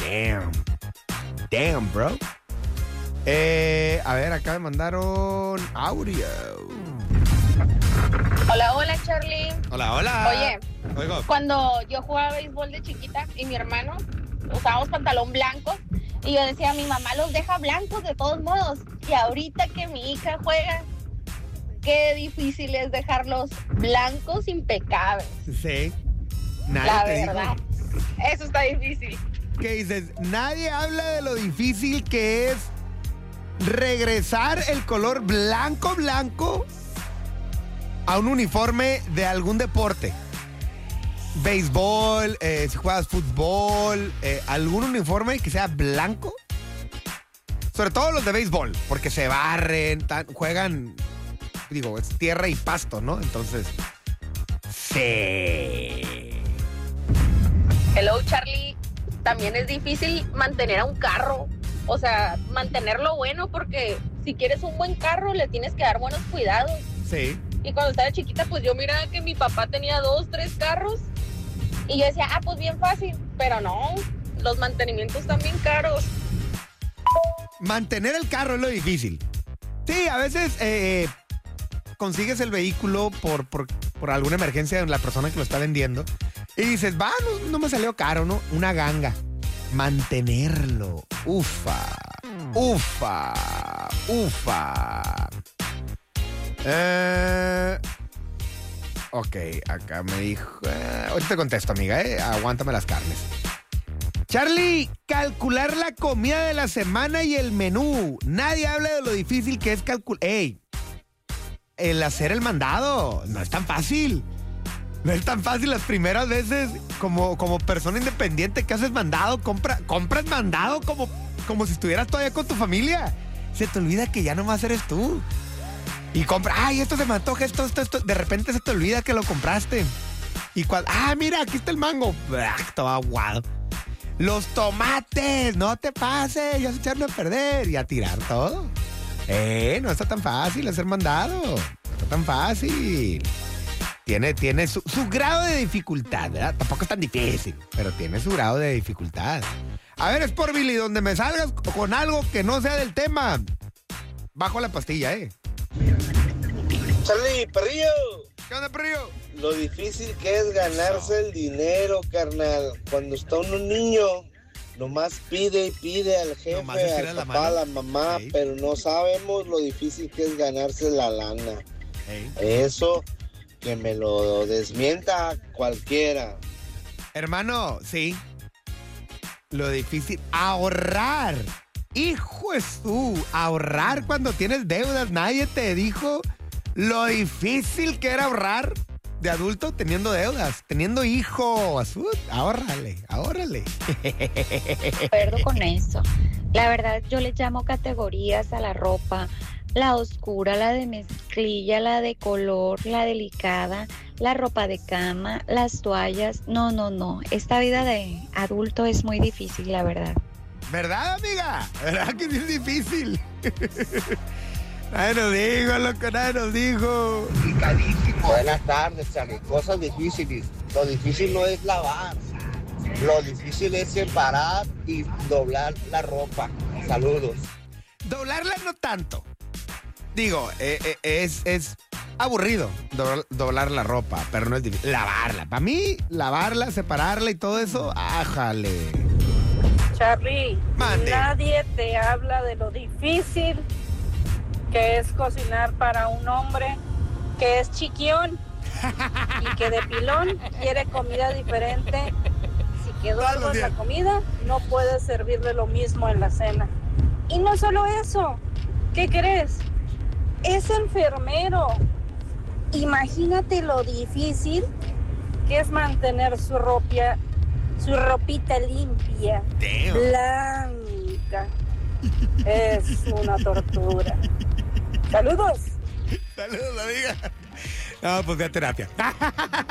Damn, bro. A ver, acá me mandaron audio. Hola, Charlie. Hola. Oye, Oigo. cuando yo jugaba béisbol de chiquita y mi hermano usábamos pantalón blanco y yo decía, mi mamá los deja blancos de todos modos. Y ahorita que mi hija juega, qué difícil es dejarlos blancos impecables. Sí. La verdad, eso está difícil. ¿Qué dices? Nadie habla de lo difícil que es regresar el color blanco a un uniforme de algún deporte. Béisbol, si juegas fútbol, algún uniforme que sea blanco. Sobre todo los de béisbol, porque se barren, juegan, digo, es tierra y pasto, ¿no? Entonces, sí. Hello, Charlie. También es difícil mantener a un carro. O sea, mantenerlo bueno, porque si quieres un buen carro, le tienes que dar buenos cuidados. Sí. Y cuando estaba chiquita, pues yo miraba que mi papá tenía 2, 3 carros. Y yo decía, pues bien fácil. Pero no, los mantenimientos están bien caros. Mantener el carro es lo difícil. Sí, a veces consigues el vehículo por alguna emergencia de la persona que lo está vendiendo y dices, no me salió caro, ¿no? Una ganga. Mantenerlo. Ufa. Ok, acá me dijo... ahorita te contesto, amiga, aguántame las carnes. Charlie, calcular la comida de la semana y el menú. Nadie habla de lo difícil que es calcular. ¡Ey! El hacer el mandado no es tan fácil. No es tan fácil las primeras veces como persona independiente que haces mandado, compras mandado como si estuvieras todavía con tu familia. Se te olvida que ya nomás eres tú. Y compras, esto se me antoja, esto. De repente se te olvida que lo compraste. Y mira, aquí está el mango. Todo aguado. Los tomates, no te pases, ya se echaron a perder y a tirar todo. No está tan fácil hacer mandado. No está tan fácil. Tiene su grado de dificultad, ¿verdad? Tampoco es tan difícil, pero tiene su grado de dificultad. A ver, Sport Billy, donde me salgas con algo que no sea del tema, bajo la pastilla, Charlie, perrillo. ¿Qué onda, perrillo? Lo difícil que es ganarse el dinero, carnal. Cuando está uno niño, nomás pide y pide al jefe, al papá, a la mamá, sí. Pero no sabemos lo difícil que es ganarse la lana. Eso que me lo desmienta cualquiera. Hermano, sí. Lo difícil, ahorrar. Hijo de ahorrar cuando tienes deudas. Nadie te dijo lo difícil que era ahorrar de adulto teniendo deudas, teniendo hijos. Ahórrale. De acuerdo con eso. La verdad, yo le llamo categorías a la ropa. La oscura, la de mezclilla, la de color, la delicada, la ropa de cama, las toallas. No. Esta vida de adulto es muy difícil, la verdad. ¿Verdad, amiga? ¿Verdad que sí es difícil? Nadie nos dijo, loco, nadie nos dijo. Complicadísimo. Buenas tardes, Charlie. Cosas difíciles. Lo difícil no es lavar. Lo difícil es separar y doblar la ropa. Saludos. Doblarla no tanto. Digo, es aburrido doblar la ropa, pero no es difícil. Lavarla. Para mí, lavarla, separarla y todo eso, ájale. Charlie, Mande. Nadie te habla de lo difícil que es cocinar para un hombre que es chiquión y que de pilón quiere comida diferente. Si quedó algo en la comida, no puedes servirle lo mismo en la cena. Y no solo eso, ¿qué crees? Es enfermero. Imagínate lo difícil que es mantener su ropita limpia, blanca. Es una tortura. Saludos. Saludos, amiga. No, pues ve a terapia.